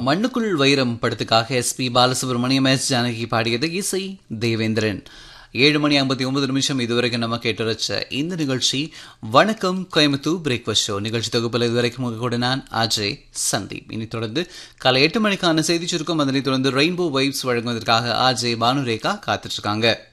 மண்ணுக்குள் வைரம் படத்துக்காக எஸ்பி பாலசுப்ரமணியம் எஸ் ஜானகி பாடியது இசை தேவேந்திரன். 7:59 இதுவரைக்கும் நம்ம கேட்டு வச்ச இந்த நிகழ்ச்சி வணக்கம் கோயம்புத்தூர் பிரேக்ஃபாஸ்ட் ஷோ நிகழ்ச்சி தொகுப்பில் இதுவரைக்கும் உங்க கூட நான் அஜய் சந்தீப். இனி தொடர்ந்து காலை 8 மணிக்கான செய்தி சுருக்கம், அதனை தொடர்ந்து ரெயின்போ வைப்ஸ் வழங்குவதற்காக அஜய் பானுரேகா காத்துட்டு இருக்காங்க.